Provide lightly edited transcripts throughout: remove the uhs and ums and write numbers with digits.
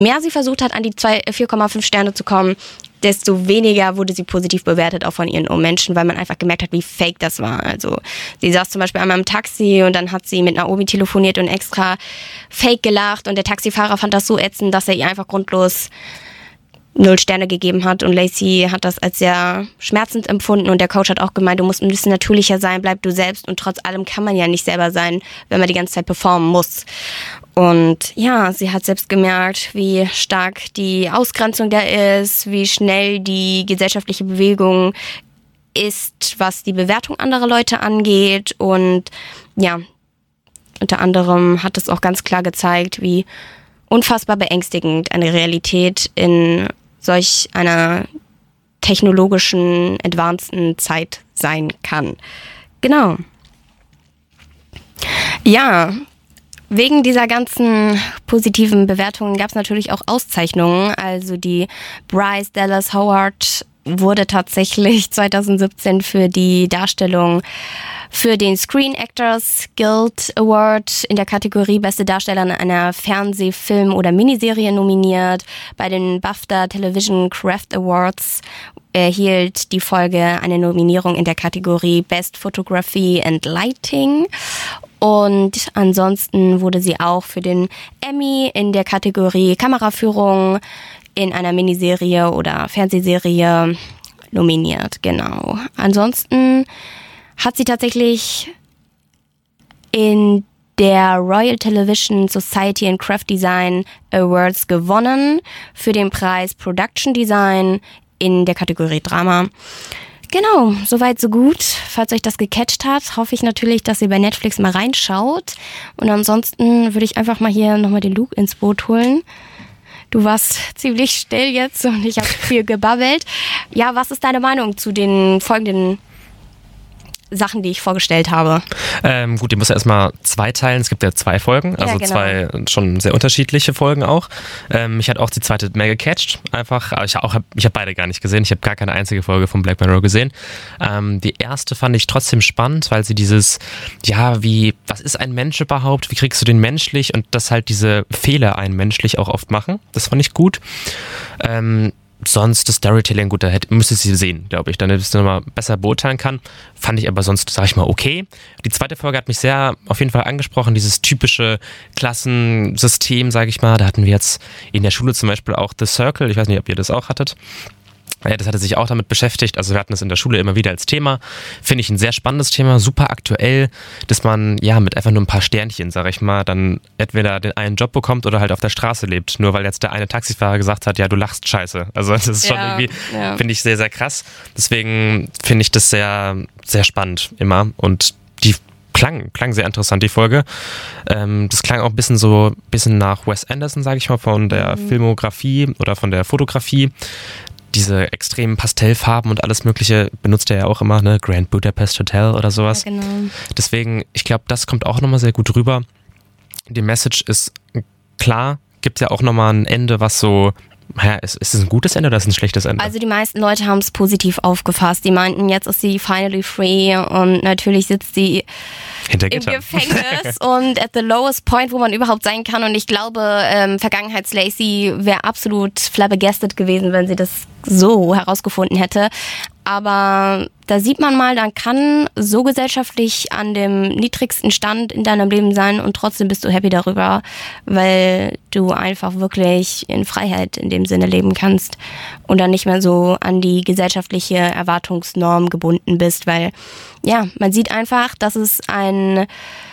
mehr sie versucht hat, an die 4,5 Sterne zu kommen, desto weniger wurde sie positiv bewertet, auch von ihren Menschen, weil man einfach gemerkt hat, wie fake das war. Also sie saß zum Beispiel einmal im Taxi und dann hat sie mit Naomi telefoniert und extra fake gelacht und der Taxifahrer fand das so ätzend, dass er ihr einfach grundlos 0 Sterne gegeben hat und Lacey hat das als sehr schmerzend empfunden und der Coach hat auch gemeint, du musst ein bisschen natürlicher sein, bleib du selbst und trotz allem kann man ja nicht selber sein, wenn man die ganze Zeit performen muss. Und ja, sie hat selbst gemerkt, wie stark die Ausgrenzung da ist, wie schnell die gesellschaftliche Bewegung ist, was die Bewertung anderer Leute angeht und ja, unter anderem hat es auch ganz klar gezeigt, wie unfassbar beängstigend eine Realität in solch einer technologischen, advanceden Zeit sein kann. Genau. Ja, wegen dieser ganzen positiven Bewertungen gab es natürlich auch Auszeichnungen. Also die Bryce Dallas Howard wurde tatsächlich 2017 für die Darstellung für den Screen Actors Guild Award in der Kategorie Beste Darsteller in einer Fernseh-, Film- oder Miniserie nominiert. Bei den BAFTA Television Craft Awards erhielt die Folge eine Nominierung in der Kategorie Best Photography and Lighting. Und ansonsten wurde sie auch für den Emmy in der Kategorie Kameraführung in einer Miniserie oder Fernsehserie nominiert. Genau. Ansonsten hat sie tatsächlich in der Royal Television Society and Craft Design Awards gewonnen für den Preis Production Design in der Kategorie Drama. Genau, soweit so gut. Falls euch das gecatcht hat, hoffe ich natürlich, dass ihr bei Netflix mal reinschaut. Und ansonsten würde ich einfach mal hier nochmal den Luke ins Boot holen. Du warst ziemlich still jetzt und ich habe viel gebabbelt. Ja, was ist deine Meinung zu den folgenden Sachen, die ich vorgestellt habe? Gut, die muss ja erstmal zweiteilen. Es gibt ja 2 Folgen, also ja, genau. 2 schon sehr unterschiedliche Folgen auch. Mich hat auch die zweite mehr gecatcht. Einfach, aber ich habe beide gar nicht gesehen. Ich habe gar keine einzige Folge von Black Mirror gesehen. Die erste fand ich trotzdem spannend, weil sie dieses, ja, was ist ein Mensch überhaupt? Wie kriegst du den menschlich? Und dass halt diese Fehler einen menschlich auch oft machen. Das fand ich gut. Sonst das Storytelling, gut, da müsstest du sie sehen, glaube ich, damit ich es nochmal besser beurteilen kann. Fand ich aber sonst, sag ich mal, okay. Die zweite Folge hat mich sehr auf jeden Fall angesprochen, dieses typische Klassensystem, sage ich mal. Da hatten wir jetzt in der Schule zum Beispiel auch The Circle, ich weiß nicht, ob ihr das auch hattet. Ja, das hatte sich auch damit beschäftigt, also wir hatten das in der Schule immer wieder als Thema. Finde ich ein sehr spannendes Thema, super aktuell, dass man ja mit einfach nur ein paar Sternchen, sag ich mal, dann entweder den einen Job bekommt oder halt auf der Straße lebt. Nur weil jetzt der eine Taxifahrer gesagt hat, ja, du lachst scheiße. Also das ist schon irgendwie, finde ich sehr, sehr krass. Deswegen finde ich das sehr, sehr spannend immer und die klang sehr interessant, die Folge. Das klang auch ein bisschen nach Wes Anderson, sage ich mal, von der Filmografie oder von der Fotografie. Diese extremen Pastellfarben und alles Mögliche benutzt er ja auch immer, ne? Grand Budapest Hotel oder sowas. Ja, genau. Deswegen, ich glaube, das kommt auch nochmal sehr gut rüber. Die Message ist klar, gibt ja auch nochmal ein Ende, was so, ja, ist es ein gutes Ende oder ist es ein schlechtes Ende? Also die meisten Leute haben es positiv aufgefasst. Die meinten, jetzt ist sie finally free und natürlich sitzt sie im Gefängnis und at the lowest point, wo man überhaupt sein kann. Und ich glaube, Vergangenheits-Lacey wäre absolut flabbergasted gewesen, wenn sie das so herausgefunden hätte. Aber da sieht man mal, dann kann so gesellschaftlich an dem niedrigsten Stand in deinem Leben sein und trotzdem bist du happy darüber, weil du einfach wirklich in Freiheit in dem Sinne leben kannst und dann nicht mehr so an die gesellschaftliche Erwartungsnorm gebunden bist, weil ja, man sieht einfach, dass es ein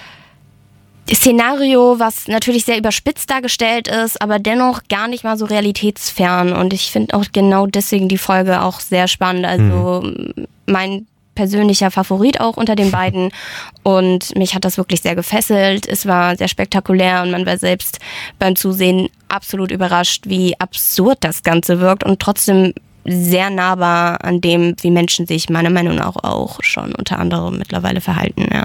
Szenario, was natürlich sehr überspitzt dargestellt ist, aber dennoch gar nicht mal so realitätsfern. Und ich finde auch genau deswegen die Folge auch sehr spannend. Also mein persönlicher Favorit auch unter den beiden. Und mich hat das wirklich sehr gefesselt. Es war sehr spektakulär und man war selbst beim Zusehen absolut überrascht, wie absurd das Ganze wirkt und trotzdem sehr nahbar an dem, wie Menschen sich meiner Meinung nach auch schon unter anderem mittlerweile verhalten, ja.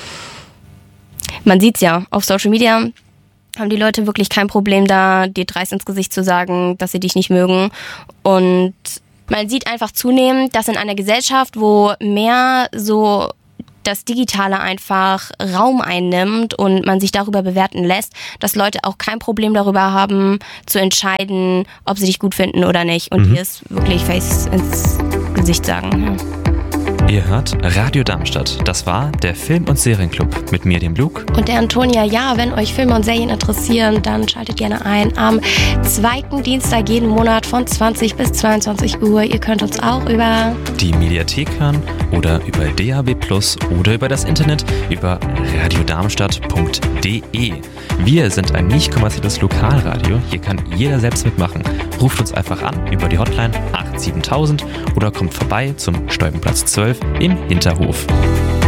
Man sieht's ja, auf Social Media haben die Leute wirklich kein Problem da, dir dreist ins Gesicht zu sagen, dass sie dich nicht mögen. Und man sieht einfach zunehmend, dass in einer Gesellschaft, wo mehr so das Digitale einfach Raum einnimmt und man sich darüber bewerten lässt, dass Leute auch kein Problem darüber haben, zu entscheiden, ob sie dich gut finden oder nicht. Und dir es wirklich face ins Gesicht sagen. Ja. Ihr hört Radio Darmstadt. Das war der Film- und Serienclub mit mir, dem Luke. Und der Antonia. Ja, wenn euch Filme und Serien interessieren, dann schaltet gerne ein am 2. Dienstag jeden Monat von 20 bis 22 Uhr. Ihr könnt uns auch über die Mediathek hören oder über DAB+ oder über das Internet über radiodarmstadt.de. Wir sind ein nicht kommerzielles Lokalradio. Hier kann jeder selbst mitmachen. Ruft uns einfach an über die Hotline 87000 oder kommt vorbei zum Stolpenplatz 12 im Hinterhof.